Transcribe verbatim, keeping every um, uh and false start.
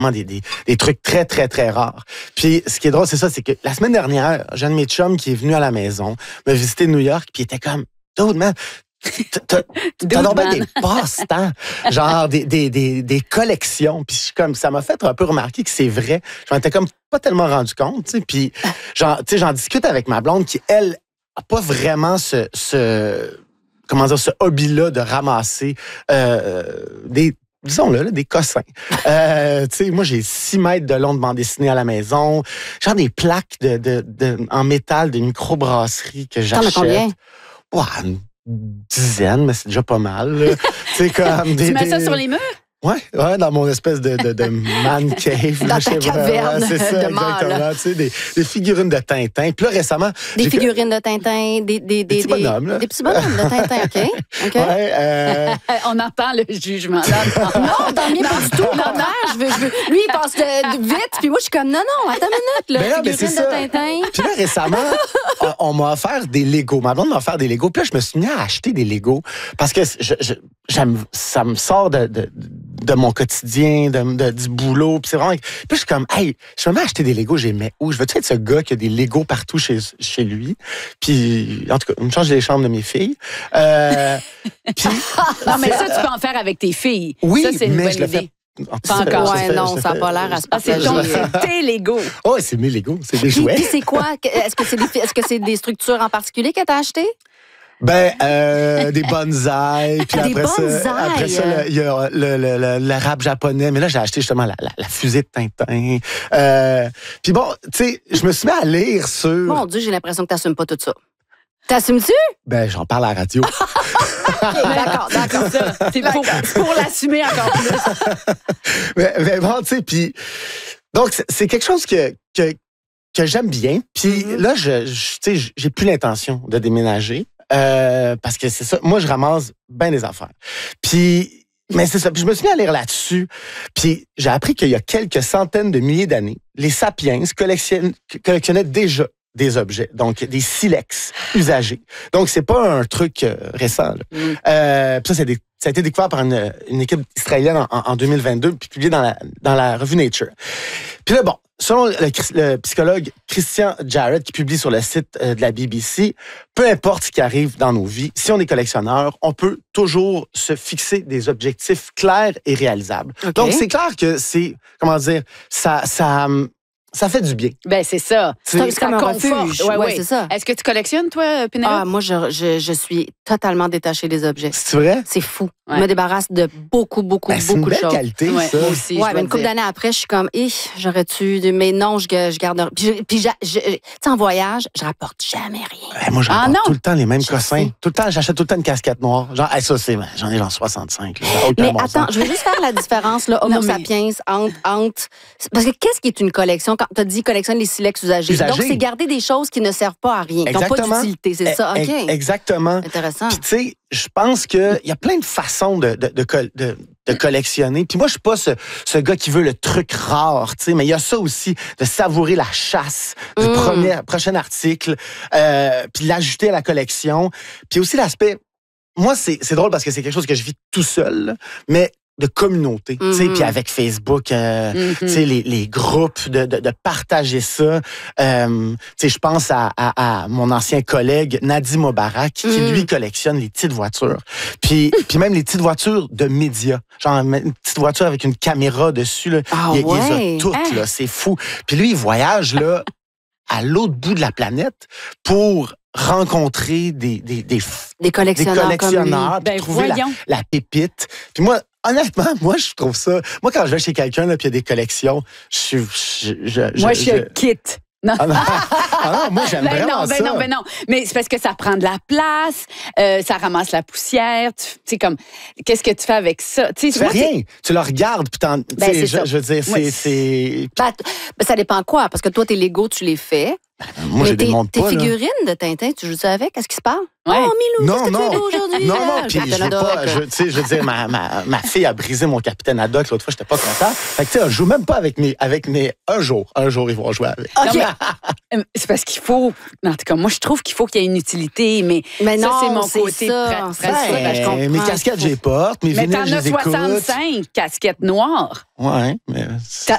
Des, des, des trucs très, très, très rares. Puis, ce qui est drôle, c'est ça, c'est que la semaine dernière, j'ai un de mes chums qui est venu à la maison, m'a visité New York, puis il était comme, dude, man, t'as donc bien des passe-temps, genre des, des, des, des collections. Puis comme ça m'a fait un peu remarquer que c'est vrai. Je m'en étais comme pas tellement rendu compte, tu sais. Puis genre, tu sais, j'en discute avec ma blonde qui, elle, a pas vraiment ce, ce comment dire, ce hobby-là de ramasser euh, des disons-le, là, des cossins. Euh, tu sais, moi, j'ai six mètres de long de bande dessinée à la maison. Genre des plaques de, de, de, en métal de microbrasserie que j'achète. T'en as combien? Ouais, une dizaine, mais c'est déjà pas mal. C'est comme des, tu mets des... ça sur les murs? Ouais, ouais, dans mon espèce de, de, de man cave. Dans là, ta ouais, caverne c'est ça, de exactement. mâle. Tu sais, des, des figurines de Tintin. Puis là, récemment... Des j'ai figurines de Tintin, des... Des, des, petits des, bonhommes, là. Des petits bonhommes de Tintin, OK. OK. Ouais, euh... On entend le jugement. Là, non, dans le mien, pas du tout. Au contraire, je veux, je veux... Lui, il passe de, vite, puis moi, je suis comme, non, non, attends une minute, là, Ben là, ben figurines c'est de ça. Tintin. Puis là, récemment, on m'a offert des Legos. Ma blonde m'a offert des Legos. Puis là, je me suis mis à acheter des Legos parce que je, je, j'aime, ça me sort de, de, de mon quotidien, de, de, du boulot. Puis c'est vraiment... Puis je suis comme, hey, je me mets à acheter des Legos. J'ai mais où? Je veux-tu être ce gars qui a des Legos partout chez, chez lui? Puis, en tout cas, on me change les chambres de mes filles. Euh, puis, non, mais ça, tu peux en faire avec tes filles. oui, ça, c'est une mais bonne je le idée. fais. Pas encore. Ouais, non, ça n'a pas l'air à se Ah, c'est partager. donc, c'est tes Legos. Oh, c'est mes Legos. C'est des Puis, jouets. puis c'est quoi? Est-ce que c'est des, est-ce que c'est des structures en particulier que tu as achetées? Ben, euh, des bonsaïs. Puis Ah, des après ça, bonsaïs! après ça, le- il y a le, le, le, le rap japonais. Mais là, j'ai acheté justement la, la, la fusée de Tintin. Euh, puis bon, tu sais, je me suis mis à lire sur... Mon Dieu, j'ai l'impression que tu n'assumes pas tout ça. T'assumes-tu? Ben, j'en parle à la radio. Okay, d'accord, d'accord. C'est pour, pour l'assumer encore plus. mais, mais bon, tu sais, puis... Donc, c'est, c'est quelque chose que... que que j'aime bien. Puis mm-hmm. là, je, je, tu sais, j'ai plus l'intention de déménager euh, parce que c'est ça. Moi, je ramasse bien des affaires. Puis, mais c'est ça. Puis je me suis mis à lire là-dessus. Puis j'ai appris qu'il y a quelques centaines de milliers d'années, les sapiens collectionnaient, collectionnaient déjà des objets, donc des silex usagés. Donc, c'est pas un truc euh, récent. Là. Mm. Euh, puis ça, c'est des Ça a été découvert par une, une équipe israélienne en, en deux mille vingt-deux, puis publié dans la, dans la revue Nature. Puis là, bon, selon le, le psychologue Christian Jarrett, qui publie sur le site de la B B C, peu importe ce qui arrive dans nos vies, si on est collectionneur, on peut toujours se fixer des objectifs clairs et réalisables. Okay. Donc, c'est clair que c'est, comment dire, ça... ça Ça fait du bien. Ben c'est ça. C'est, c'est comme un refuge. Ouais, ouais, ouais. c'est ça. Est-ce que tu collectionnes, toi, Pénélope? Ah, moi, je, je, je suis totalement détachée des objets. C'est vrai? C'est fou. Ouais. Je me débarrasse de beaucoup, beaucoup, ben, beaucoup de choses. C'est une belle qualité, ouais, ça. Moi aussi, ouais, mais une couple d'années après, je suis comme, eh, j'aurais-tu... Mais non, je, je garde... Puis, je, puis je, je, tu sais, en voyage, je rapporte jamais rien. Ben, moi, j'apporte ah, tout le temps les mêmes je cossins. sais. Tout le temps, j'achète tout le temps une casquette noire. Genre, hey, ça, c'est... J'en ai genre soixante-cinq. Là. Mais bon attends, sens. Je veux juste faire la différence, là, Homo non, mais... sapiens, entre, entre... Parce que qu'est-ce qui est une collection? Quand tu as dit collectionne les silex usagés. Usagé. Donc, c'est garder des choses qui ne servent pas à rien, qui n'ont pas d'utilité. C'est ça, OK. Exactement. Intéressant. Puis, tu sais, je pense qu'il y a plein de façons de, de, de, de, de collectionner. Puis moi, je suis pas ce, ce gars qui veut le truc rare, tu sais, mais il y a ça aussi, de savourer la chasse du mmh. premier, prochain article, euh, puis l'ajouter à la collection. Puis aussi l'aspect... Moi, c'est, c'est drôle parce que c'est quelque chose que je vis tout seul, mais de communauté, mm-hmm. tu sais, puis avec Facebook, euh, mm-hmm. tu sais, les, les groupes, de, de, de partager ça. Euh, tu sais, je pense à, à, à mon ancien collègue Nadim Mobarak, qui, mm. lui, collectionne les petites voitures. Puis, puis même les petites voitures de médias. Genre, une petite voiture avec une caméra dessus, là. Ah, il, ouais. il les a toutes, ah. là. C'est fou. Puis lui, il voyage, là, à l'autre bout de la planète pour rencontrer des, des, des, des collectionneurs, des collectionneurs ben, trouver la, la pépite. Puis moi, honnêtement, moi, je trouve ça... Moi, quand je vais chez quelqu'un, là, puis il y a des collections, je suis... Je, je, je, moi, je suis je... quitte. Non. Ah non. ah non, moi, j'aime ben vraiment non, ben ça. non, ben non. Mais c'est parce que ça prend de la place, euh, ça ramasse la poussière. Tu sais, comme, qu'est-ce que tu fais avec ça? Tu fais rien. Tu le regardes, puis t'en... Ben, c'est je, ça. je veux dire, c'est... Oui. c'est... Ben, ben, ça dépend quoi, parce que toi, tes Legos, tu les fais. Ben, moi, je les démonte pas. Tes figurines de Tintin, tu joues ça avec? Est-ce qu'il se parle? Ouais. Oh, Milou, non, qu'est-ce que non. tu fais beau aujourd'hui? Non, non, puis je veux pas... Je, tu sais, je veux dire, ma, ma, ma fille a brisé mon Capitaine Haddock l'autre fois, j'étais pas content. Fait que, tu sais, je joue même pas avec mes... Avec mes un jour. Un jour, ils vont jouer avec. OK. Non, mais, c'est parce qu'il faut... En tout cas, moi, je trouve qu'il faut qu'il y ait une utilité, mais, mais ça, non, c'est mon c'est côté ça, très, c'est très ça, ben, je comprends. Mes casquettes, je les porte. Mes mais vinyles, t'en je as les écoute. soixante-cinq casquettes noires. Ouais, mais... T'as,